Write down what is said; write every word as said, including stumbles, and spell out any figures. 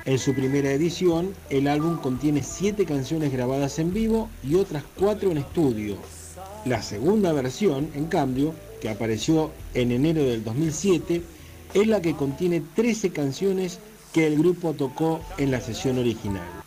En su primera edición, el álbum contiene siete canciones grabadas en vivo y otras cuatro en estudio. La segunda versión, en cambio, que apareció en enero del dos mil siete, es la que contiene trece canciones que el grupo tocó en la sesión original.